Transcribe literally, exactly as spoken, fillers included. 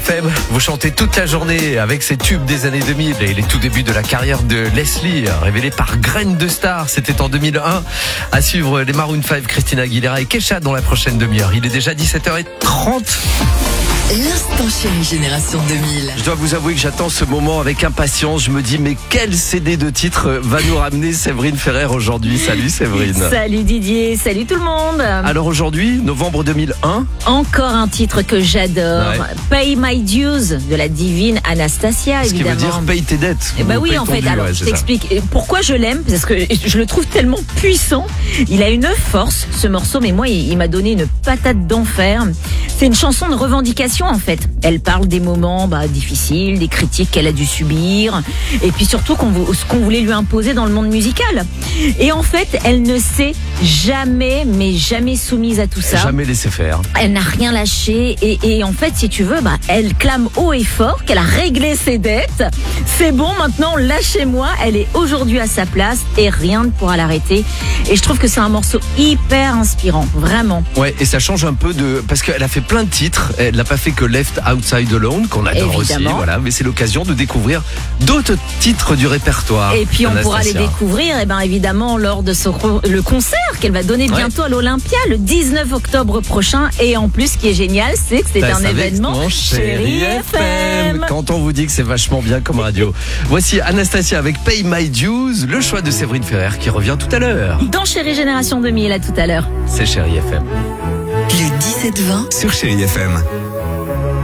F M, vous chantez toute la journée avec ces tubes des années deux mille et les tout débuts de la carrière de Leslie, révélée par Graine de Star, c'était en deux mille un. À suivre les Maroon cinq, Christina Aguilera et Kesha dans la prochaine demi-heure. Il est déjà dix-sept heures trente. L'instant chéri génération deux mille. Je dois vous avouer que j'attends ce moment avec impatience. Je me dis, mais quel C D de titre va nous ramener Séverine Ferrer aujourd'hui? Salut Séverine. Salut Didier, salut tout le monde. Alors aujourd'hui, novembre deux mille un. Encore un titre que j'adore. Ouais. Pay My Dues de la divine Anastasia, Ce qui évidemment. veut dire paye tes dettes. Eh ben Ou oui, paye en ton fait, dû, alors ouais, je c'est ça. t'explique pourquoi je l'aime, parce que je le trouve tellement puissant. Il a une force, ce morceau, mais moi, il, il m'a donné une patate d'enfer. C'est une chanson de revendication, en fait. Elle parle des moments bah, difficiles, des critiques qu'elle a dû subir, et puis surtout qu'on, ce qu'on voulait lui imposer dans le monde musical. Et en fait, elle ne s'est jamais, mais jamais soumise à tout ça. Jamais laissé faire. Elle n'a rien lâché et, et en fait, si tu veux, bah, elle clame haut et fort qu'elle a réglé ses dettes. C'est bon, maintenant, lâchez-moi. Elle est aujourd'hui à sa place et rien ne pourra l'arrêter. Et je trouve que c'est un morceau hyper inspirant, vraiment. Ouais, et ça change un peu de... Parce qu'elle a fait plein de titres. Elle n'a pas fait que Left Outside Alone, qu'on adore Évidemment. aussi. Voilà, mais c'est l'occasion de découvrir d'autres titres du répertoire. Et puis on pourra les Anastasia. découvrir, et ben évidemment lors de ce, le concert qu'elle va donner bientôt Ouais. à l'Olympia le dix-neuf octobre prochain. Et en plus, ce qui est génial, c'est que c'est Ça, un ça avec événement mon Chéri F M. Quand on vous dit que c'est vachement bien comme radio. Voici Anastasia avec Pay My Dues, le choix de Séverine Ferrer qui revient tout à l'heure. Dans Chéri Génération deux mille, à tout à l'heure. C'est Chéri F M. Le dix-sept vingt Sur Chéri F M.